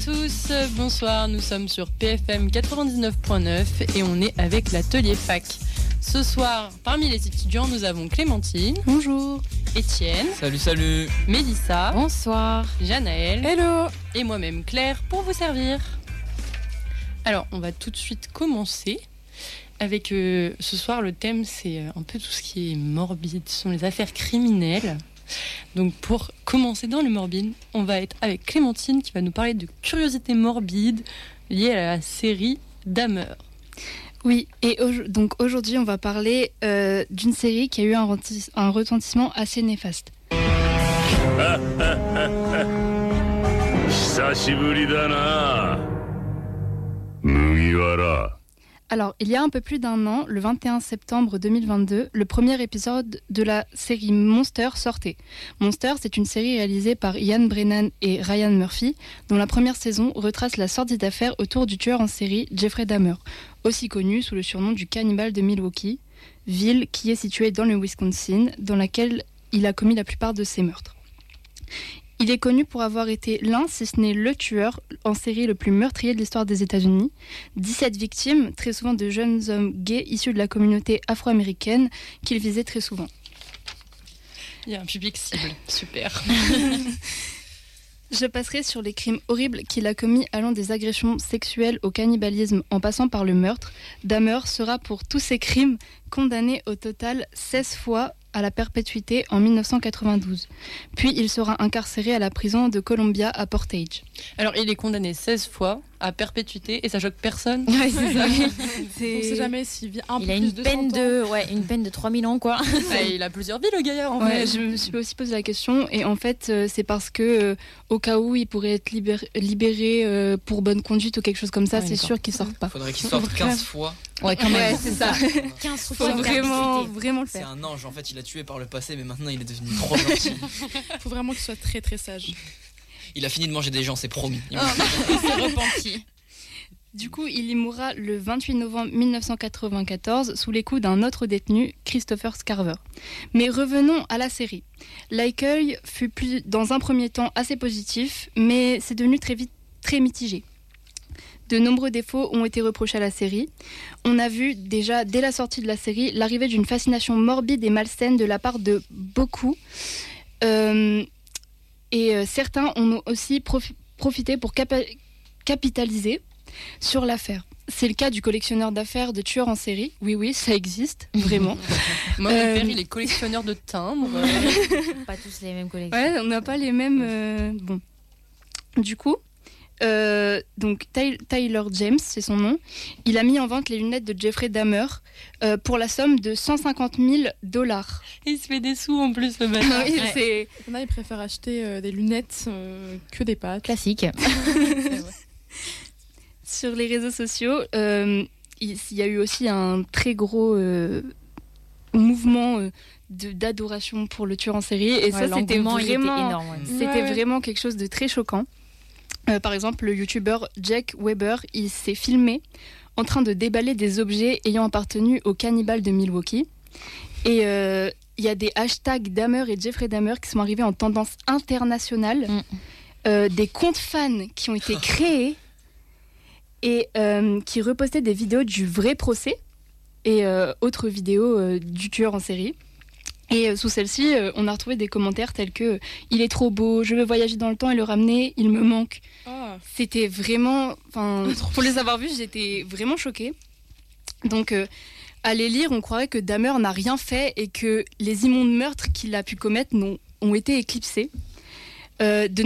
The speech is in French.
tous, bonsoir, nous sommes sur PFM 99.9 et on est avec l'atelier fac. Ce soir, parmi les étudiants, nous avons Clémentine. Bonjour. Étienne. Salut. Mélissa. Bonsoir. Janaël. Hello. Et moi-même Claire pour vous servir. Alors, on va tout de suite commencer avec ce soir, le thème c'est un peu tout ce qui est morbide, ce sont les affaires criminelles. Donc pour commencer dans le morbide, on va être avec Clémentine qui va nous parler de curiosités morbides liées à la série Dahmer. Oui, et donc aujourd'hui on va parler d'une série qui a eu un retentissement assez néfaste. Alors, il y a un peu plus d'un an, le 21 septembre 2022, le premier épisode de la série Monster sortait. Monster, c'est une série réalisée par Ian Brennan et Ryan Murphy, dont la première saison retrace la sordide affaire autour du tueur en série Jeffrey Dahmer, aussi connu sous le surnom du cannibale de Milwaukee, ville qui est située dans le Wisconsin, dans laquelle il a commis la plupart de ses meurtres. Il est connu pour avoir été l'un, si ce n'est le tueur en série le plus meurtrier de l'histoire des États-Unis. 17 victimes, très souvent de jeunes hommes gays issus de la communauté afro-américaine, qu'il visait très souvent. Il y a un public cible, super. Je passerai sur les crimes horribles qu'il a commis, allant des agressions sexuelles au cannibalisme en passant par le meurtre. Dahmer sera pour tous ces crimes condamné au total 16 fois à la perpétuité en 1992. Puis il sera incarcéré à la prison de Columbia à Portage. Alors il est condamné 16 fois à perpétuité et ça choque personne. Ouais, c'est ça. On sait jamais s'il vit un peu plus de 100 ans. Une peine de 3000 ans quoi. Il a plusieurs vies le gaillard en fait. fait. Je me suis aussi posé la question et en fait c'est parce que au cas où il pourrait être libéré pour bonne conduite ou quelque chose comme ça, c'est sûr qu'il sorte pas. Faudrait qu'il sorte 15 fois. Ouais, quand même. Ouais, c'est ça. 15 fois. Faut vraiment le c'est faire. un ange, en fait, il a tué par le passé, mais maintenant il est devenu trop gentil. Faut vraiment qu'il soit très très sage. Il a fini de manger des gens, c'est promis. Il s'est repenti. Du coup, il y mourra le 28 novembre 1994 sous les coups d'un autre détenu, Christopher Scarver. Mais revenons à la série. L'accueil fut dans un premier temps assez positif, mais c'est devenu très vite très mitigé. De nombreux défauts ont été reprochés à la série. On a vu déjà dès la sortie de la série l'arrivée d'une fascination morbide et malsaine de la part de beaucoup. Certains en ont aussi profité pour capitaliser sur l'affaire. C'est le cas du collectionneur d'affaires de tueurs en série. Oui, ça existe, vraiment. Moi, mon père, il est collectionneur de timbres. Pas tous les mêmes collections. Ouais, on n'a pas les mêmes... Bon. Du coup, donc Tyler James, c'est son nom, il a mis en vente les lunettes de Jeffrey Dahmer pour la somme de $150,000. Il se fait des sous en plus, le bâtard. Il préfère acheter des lunettes que des pâtes. Classique. Sur les réseaux sociaux, il y a eu aussi un très gros mouvement d'adoration pour le tueur en série. Et ça, c'était vraiment énorme. C'était vraiment quelque chose de très choquant. Par exemple, le youtubeur Jack Weber, il s'est filmé en train de déballer des objets ayant appartenu au cannibale de Milwaukee. Et il y a des hashtags Dahmer et Jeffrey Dahmer qui sont arrivés en tendance internationale. Des comptes fans qui ont été créés et qui repostaient des vidéos du vrai procès et autres vidéos du tueur en série. Et sous celle-ci, on a retrouvé des commentaires tels que « Il est trop beau, je veux voyager dans le temps et le ramener, il me manque ». C'était vraiment... Pour les avoir vus, j'étais vraiment choquée. Donc, à les lire, on croirait que Dahmer n'a rien fait et que les immondes meurtres qu'il a pu commettre ont été éclipsés. De